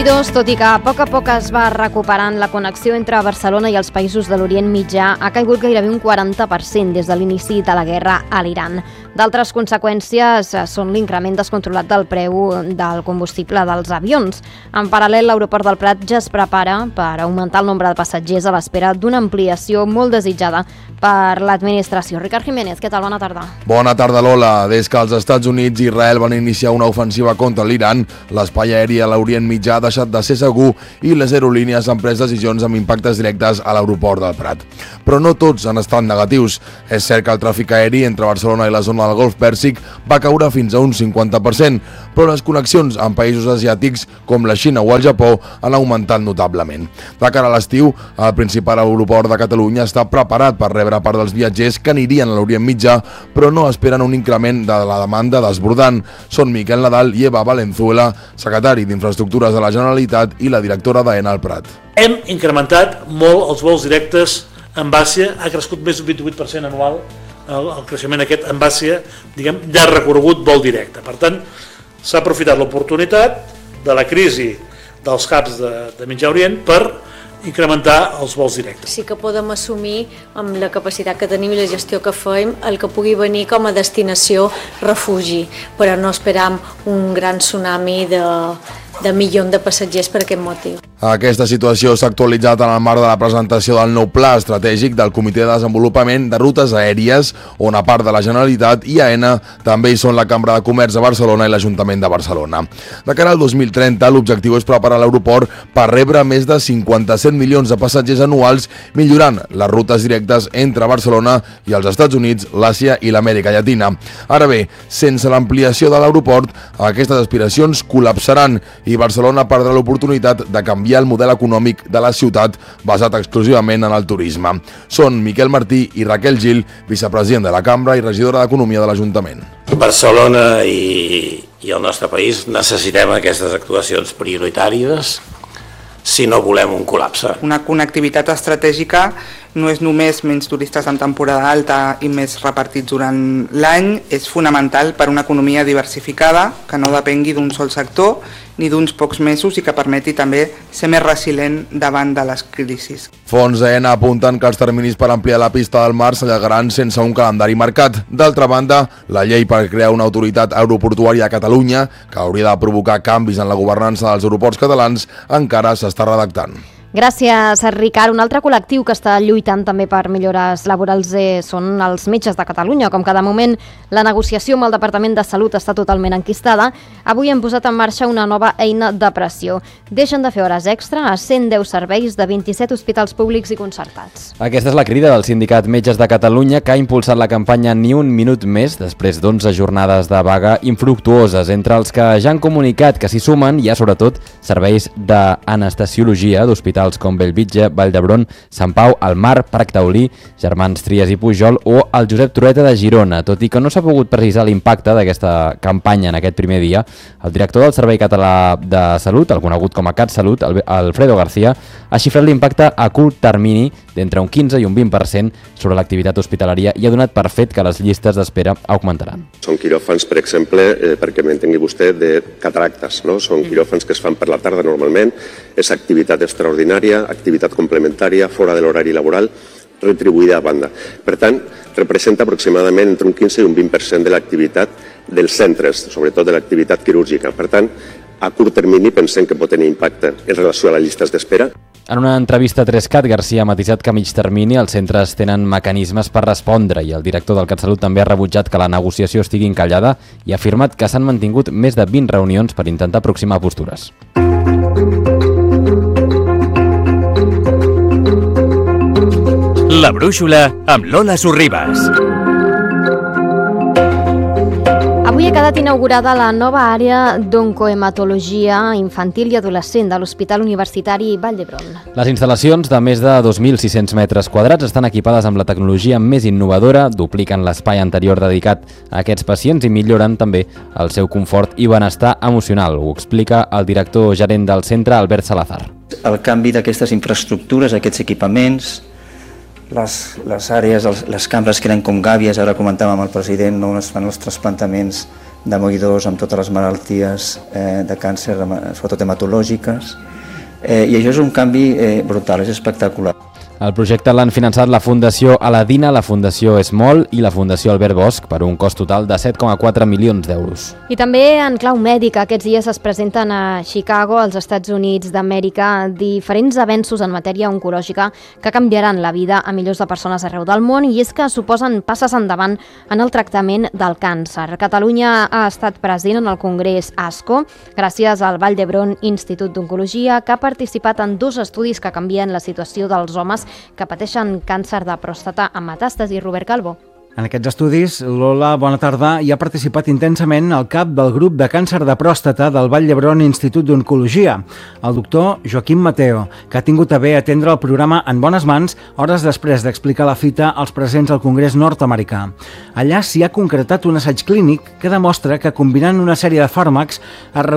2022, tot i que a poc es va recuperant la connexió entre Barcelona i els països de l'Orient Mitjà, ha caigut gairebé un 40% des de l'inici de la guerra a l'Iran. D'altres conseqüències són l'increment descontrolat del preu del combustible dels avions. En paral·lel, l'aeroport del Prat ja es prepara per augmentar el nombre de passatgers a l'espera d'una ampliació molt desitjada per l'administració. Ricard Jiménez, què tal? Bona tarda. Bona tarda, Lola. Des que els Estats Units i Israel van iniciar una ofensiva contra l'Iran, l'espai aeri a l'Orient Mitjà ha deixat de ser segur i les aerolínies han pres decisions amb impactes directes a l'aeroport del Prat. Però no tots han estat negatius. És cert que el tràfic aeri entre Barcelona i la zona del Golf Pèrsic va caure fins a un 50%, però les connexions amb països asiàtics com la Xina o el Japó han augmentat notablement. De cara a l'estiu, el principal aeroport de Catalunya està preparat per rebre part dels viatgers que anirien a l'Orient Mitjà, però no esperen un increment de la demanda desbordant. Són Miquel Nadal i Eva Valenzuela, secretari d'Infraestructures de la Generalitat i la directora d'AENA al Prat. Hem incrementat molt els vols directes amb Àsia, ha crescut més d'un 28% anual el creixement aquest amb Àsia, diguem, de recorregut vol directe. Per tant, s'ha aprofitat l'oportunitat de la crisi dels hubs de Mitjà Orient per incrementar els vols directes. Sí que podem assumir amb la capacitat que tenim i la gestió que fem el que pugui venir com a destinació refugi, però no esperam un gran tsunami de milions de passatgers per aquest motiu. Aquesta situació s'ha actualitzat en el marc de la presentació del nou pla estratègic del Comitè de Desenvolupament de Rutes Aèries, on a part de la Generalitat i AENA també hi són la Cambra de Comerç de Barcelona i l'Ajuntament de Barcelona. De cara al 2030, l'objectiu és preparar l'aeroport per rebre més de 57 milions de passatgers anuals, millorant les rutes directes entre Barcelona i els Estats Units, l'Àsia i l'Amèrica Llatina. Ara bé, sense l'ampliació de l'aeroport, aquestes aspiracions col·lapsaran i Barcelona perdrà l'oportunitat de canviar el model econòmic de la ciutat basat exclusivament en el turisme. Són Miquel Martí i Raquel Gil, vicepresident de la Cambra i regidora d'Economia de l'Ajuntament. Barcelona i el nostre país necessitem aquestes actuacions prioritàries si no volem un col·lapse. Una connectivitat estratègica no és només menys turistes en temporada alta i més repartits durant l'any, és fonamental per una economia diversificada que no depengui d'un sol sector ni d'uns pocs mesos i que permeti també ser més resilient davant de les crisis. Fons AENA apunten que els terminis per ampliar la pista del mar s'allargaran sense un calendari marcat. D'altra banda, la llei per crear una autoritat aeroportuària a Catalunya, que hauria de provocar canvis en la governança dels aeroports catalans, encara s'està redactant. Gràcies, Ricard. Un altre col·lectiu que està lluitant també per millores laborals són els metges de Catalunya. Com que de moment la negociació amb el Departament de Salut està totalment enquistada, avui hem posat en marxa una nova eina de pressió. Deixen de fer hores extra a 110 serveis de 27 hospitals públics i concertats. Aquesta és la crida del Sindicat Metges de Catalunya, que ha impulsat la campanya Ni un minut més després d'11 jornades de vaga infructuoses. Entre els que ja han comunicat que s'hi sumen hi ha sobretot serveis d'anestesiologia d'hospitals com Bellvitge, Vall d'Hebron, Sant Pau, el Mar, Parc Taulí, Germans Trias i Pujol o el Josep Trueta de Girona. Tot i que no s'ha pogut precisar l'impacte d'aquesta campanya en aquest primer dia, el director del Servei Català de Salut, el conegut com a CatSalut, Alfredo García, ha xifrat l'impacte a curt termini d'entre un 15 i un 20% sobre l'activitat hospitalària i ha donat per fet que les llistes d'espera augmentaran. Són quiròfans, per exemple, perquè m'entengui vostè, de cataractes, no? Són quiròfans que es fan per la tarda normalment, és activitat extraordinària, activitat complementària, fora de l'horari laboral, retribuïda a banda. Per tant, representa aproximadament entre un 15 i un 20% de l'activitat dels centres, sobretot de l'activitat quirúrgica. Per tant, a curt termini pensem que pot tenir impacte en relació a les llistes d'espera. En una entrevista a 3CAT, García ha matisat que a mig termini els centres tenen mecanismes per respondre i el director del CatSalut també ha rebutjat que la negociació estigui encallada i ha afirmat que s'han mantingut més de 20 reunions per intentar aproximar postures. La brúixola amb Lola Sorribas. Avui ha quedat inaugurada la nova àrea d'oncohematologia infantil i adolescent de l'Hospital Universitari Vall d'Hebron. Les instal·lacions de més de 2.600 metres quadrats estan equipades amb la tecnologia més innovadora, dupliquen l'espai anterior dedicat a aquests pacients i milloren també el seu confort i benestar emocional. Ho explica el director gerent del centre, Albert Salazar. El canvi d'aquestes infraestructures, aquests equipaments, les àrees, les cambres que eren com gàbies, ara comentàvem amb el president, no es fan els trasplantaments demolidors amb totes les malalties de càncer, sobretot hematològiques, i això és un canvi brutal, és espectacular. El projecte l'han finançat la Fundació Aladina, la Fundació Esmol i la Fundació Albert Bosch per un cost total de 7,4 milions d'euros. I també en clau mèdica, aquests dies es presenten a Chicago, als Estats Units d'Amèrica, diferents avenços en matèria oncològica que canviaran la vida a milions de persones arreu del món, i és que suposen passes endavant en el tractament del càncer. Catalunya ha estat present en el Congrés ASCO gràcies al Vall d'Hebron Institut d'Oncologia, que ha participat en 2 estudis que canvien la situació dels homes que pateixen càncer de pròstata amb metàstasi. Robert Calvo. En aquests estudis, Lola, bona tarda, hi ha participat intensament el cap del grup de càncer de pròstata del Vall d'Hebron Institut d'Oncologia, el doctor Joaquim Mateo, que ha tingut a bé atendre el programa En bones mans hores després d'explicar la fita als presents al Congrés nord-americà. Allà s'hi ha concretat un assaig clínic que demostra que combinant una sèrie de fàrmacs es